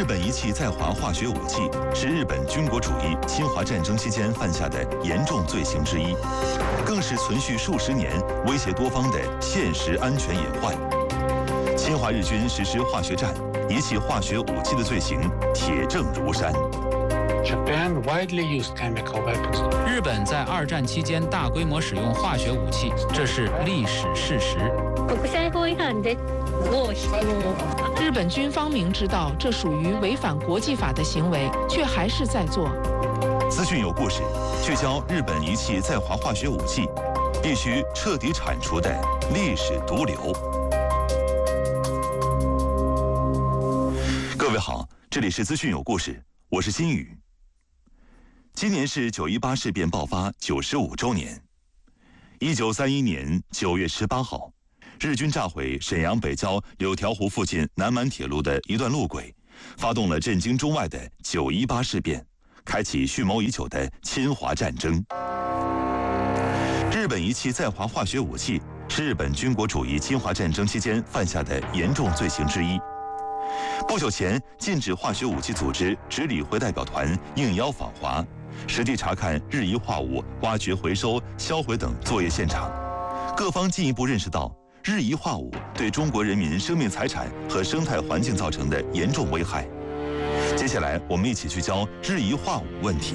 日本遗弃在华化学武器是日本军国主义侵华战争期间犯下的严重罪行之一，更是存续数十年、威胁多方的现实安全隐患。侵华日军实施化学战、遗弃化学武器的罪行铁证如山。 Japan widely used chemical weapons. 日本在二战期间大规模使用化学武器，这是历史事实。 日本军方明知道这属于违反国际法的行为，却还是在做。 资讯有故事，聚焦日本遗弃在华化学武器，必须彻底铲除的历史毒瘤。各位好，这里是资讯有故事，我是新宇。今年是9·18事变爆发95周年。1931年9月18号，日军炸毁沈阳北郊柳条湖附近南满铁路的一段路轨，发动了震惊中外的9·18事变，开启蓄谋已久的侵华战争。日本遗弃在华化学武器是日本军国主义侵华战争期间犯下的严重罪行之一。不久前，禁止化学武器组织执理会代表团应邀访华，实地查看日遗化物挖掘、回收、销毁等作业现场。各方进一步认识到日遗化物对中国人民生命财产和生态环境造成的严重危害。接下来，我们一起聚焦日遗化物问题。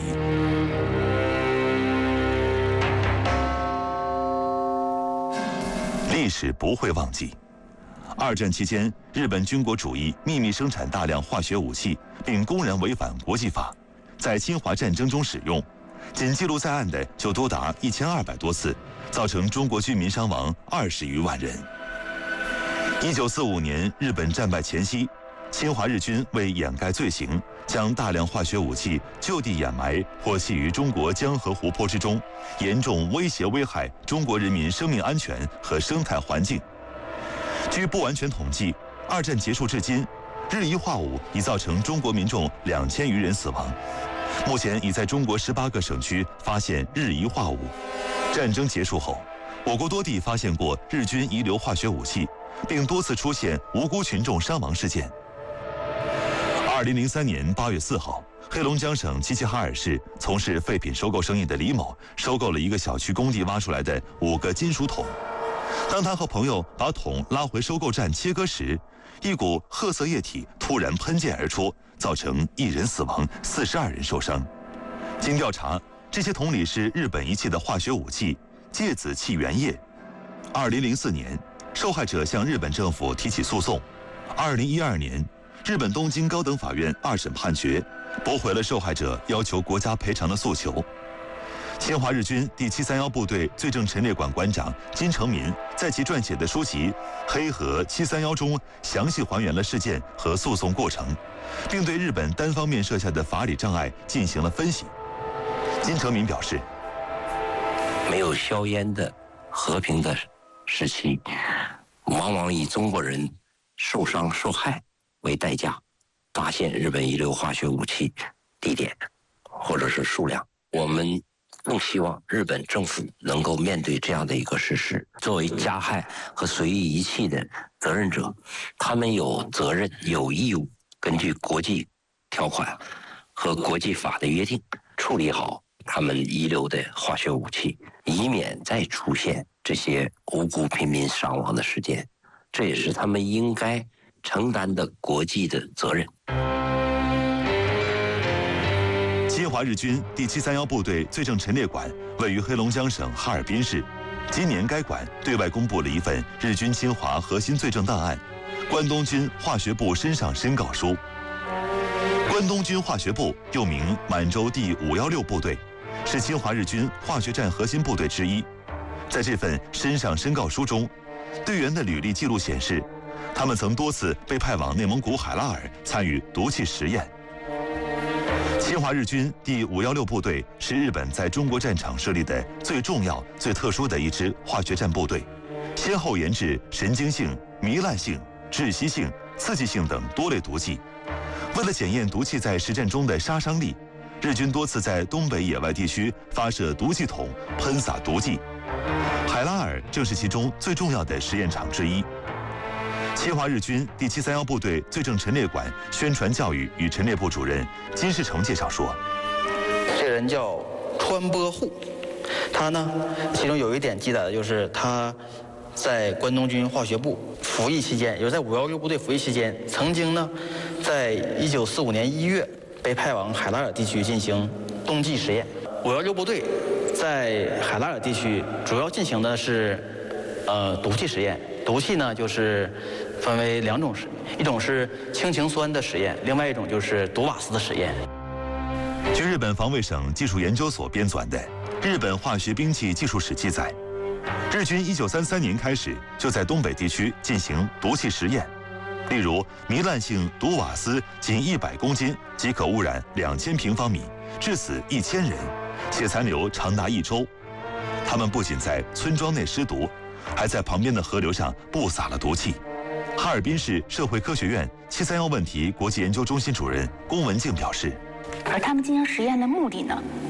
历史不会忘记。二战期间，日本军国主义秘密生产大量化学武器，并公然违反国际法，在侵华战争中使用，仅记录在案的就多达1200多次，造成中国军民伤亡20余万人。1945年，日本战败前夕，侵华日军为掩盖罪行，将大量化学武器就地掩埋或弃于中国江河湖泊之中，严重威胁危害中国人民生命安全和生态环境。据不完全统计，二战结束至今，日遗化物已造成中国民众2000余人死亡。目前已在中国18个省区发现日遗化物。战争结束后，我国多地发现过日军遗留化学武器，并多次出现无辜群众伤亡事件。2003年8月4号，黑龙江省齐齐哈尔市从事废品收购生意的李某收购了一个小区工地挖出来的5个金属桶。当他和朋友把桶拉回收购站切割时，一股褐色液体突然喷溅而出，造成1人死亡，42人受伤。经调查，这些桶里是日本遗弃的化学武器芥子气原液。2004年，受害者向日本政府提起诉讼。2012年，日本东京高等法院2审判决，驳回了受害者要求国家赔偿的诉求。侵华日军第731部队罪证陈列馆馆长金成民在其撰写的书籍《黑河731》中详细还原了事件和诉讼过程，并对日本单方面设下的法理障碍进行了分析。金成民表示， 没有硝烟的和平的时期，往往以中国人受伤受害为代价，发现日本遗留化学武器地点或者是数量。我们更希望日本政府能够面对这样的一个事实，作为加害和随意遗弃的责任者，他们有责任有义务根据国际条款和国际法的约定，处理好他们遗留的化学武器，以免再出现这些无辜平民伤亡的事件。这也是他们应该承担的国际的责任。 侵华日军第731部队罪证陈列馆位于黑龙江省哈尔滨市。今年该馆对外公布了一份日军侵华核心罪证档案——关东军化学部身上申告书。关东军化学部又名满洲第516部队，是侵华日军化学战核心部队之一。在这份身上申告书中，队员的履历记录显示，他们曾多次被派往内蒙古海拉尔参与毒气实验。侵华日军第516部队是日本在中国战场设立的最重要、最特殊的一支化学战部队，先后研制神经性、糜烂性、窒息性、刺激性等多类毒剂。为了检验毒气在实战中的杀伤力，日军多次在东北野外地区发射毒气筒，喷洒毒剂。海拉尔正是其中最重要的实验场之一。 侵华日军第731部队罪证陈列馆宣传教育与陈列部主任金世成介绍说， 这人叫川波户，他呢，其中有一点记载的就是他在关东军化学部服役期间，也就是在516部队服役期间，曾经呢，在1945年1月被派往海拉尔地区进行冬季实验。516部队在海拉尔地区主要进行的是毒气实验。毒气呢，就是分为2种一种是氢氰酸的实验，另外一种就是毒瓦斯的实验。 据日本防卫省技术研究所编纂的《日本化学兵器技术史》记载，日军1933年开始就在东北地区进行毒气实验，例如糜烂性毒瓦斯仅100公斤即可污染2000平方米，致死1000人，血残留长达1周。他们不仅在村庄内施毒，还在旁边的河流上布撒了毒气。哈尔滨市社会科学院731问题国际研究中心主任龚文静表示， 而他们进行实验的目的呢，